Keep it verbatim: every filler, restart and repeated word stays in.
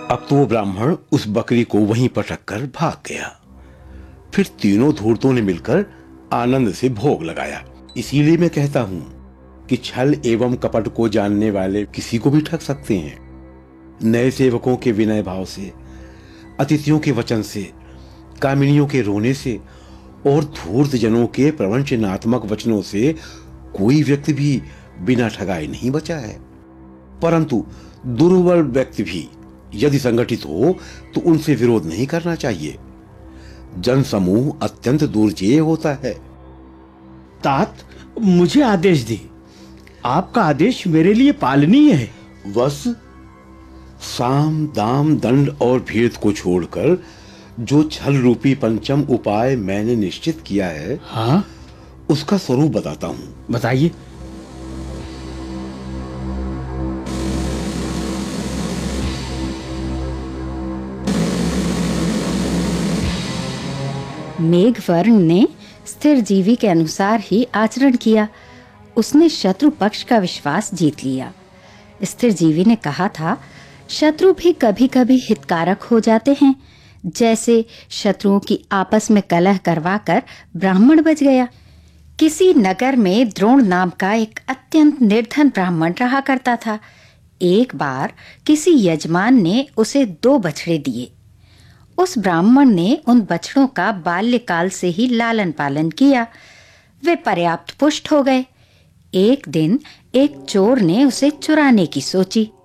अब तो वो ब्राह्मण उस बकरी को वहीं पटक कर भाग गया। फिर तीनों धूर्तों ने मिलकर आनंद से भोग लगाया। इसीलिए मैं कहता हूं कि छल एवं कपट को जानने वाले किसी को भी ठग सकते हैं। नए सेवकों के विनय भाव से, अतिथियों के वचन से, कामिनियों के रोने से और धूर्त जनों के प्रवंचनात्मक वचनों से कोई व्यक्ति भी बिना ठगाए नहीं बचा है। परंतु दुर्बल व्यक्ति भी यदि संगठित हो तो उनसे विरोध नहीं करना चाहिए। जन समूह अत्यंत दुर्जेय होता है। तात, मुझे आदेश दी। आपका आदेश मेरे लिए पालनीय है। बस साम दाम दंड और भेद को छोड़कर जो छल रूपी पंचम उपाय मैंने निश्चित किया है, हाँ, उसका स्वरूप बताता हूं। बताइए। मेघवर्ण ने स्थिर जीवी के अनुसार ही आचरण किया। उसने शत्रु पक्ष का विश्वास जीत लिया। स्थिर जीवी ने कहा था, शत्रु भी कभी कभी हितकारक हो जाते हैं। जैसे शत्रुओं की आपस में कलह करवाकर ब्राह्मण बच गया। किसी नगर में द्रोण नाम का एक अत्यंत निर्धन ब्राह्मण रहा करता था। एक बार किसी यजमान ने उसे दो बछड़े दिए। उस ब्राह्मण ने उन बछड़ों का बाल्यकाल से ही लालन पालन किया। वे पर्याप्त पुष्ट हो गए। एक दिन एक चोर ने उसे चुराने की सोची।